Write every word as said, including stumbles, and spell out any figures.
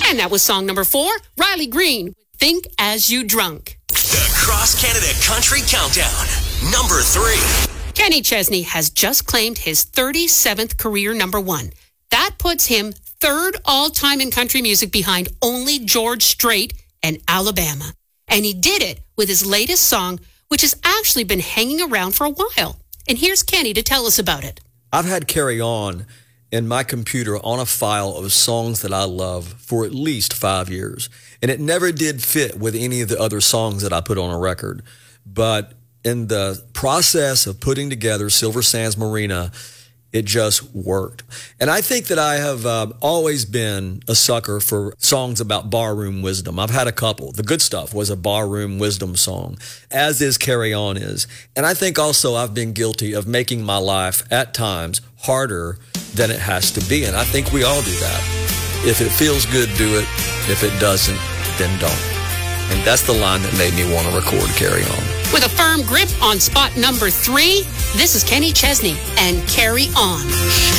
And that was song number four, Riley Green, Think As You Drunk. The Cross Canada Country Countdown, number three. Kenny Chesney has just claimed his thirty-seventh career number one. That puts him third all-time in country music behind only George Strait and Alabama. And he did it with his latest song, which has actually been hanging around for a while. And here's Kenny to tell us about it. I've had Carry On in my computer on a file of songs that I love for at least five years. And it never did fit with any of the other songs that I put on a record. But in the process of putting together Silver Sands Marina, it just worked. And I think that I have uh, always been a sucker for songs about barroom wisdom. I've had a couple. The Good Stuff was a barroom wisdom song, as is Carry On is. And I think also I've been guilty of making my life at times harder than it has to be. And I think we all do that. If it feels good, do it. If it doesn't, then don't. And that's the line that made me want to record Carry On. With a firm grip on spot number three, this is Kenny Chesney and Carry On.